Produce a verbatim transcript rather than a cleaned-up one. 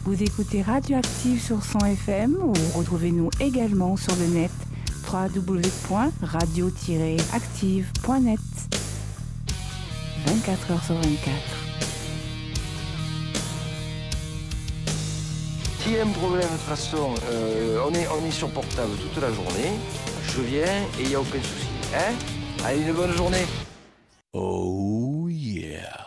Vous écoutez Radioactive sur cent F M ou retrouvez-nous également sur le net w w w point radio tiret active point net. vingt-quatre heures sur vingt-quatre. S'il y a un problème, de toute façon, euh, on, est, on est sur portable toute la journée. Je viens et il n'y a aucun souci. Hein? Allez, une bonne journée. Oh yeah.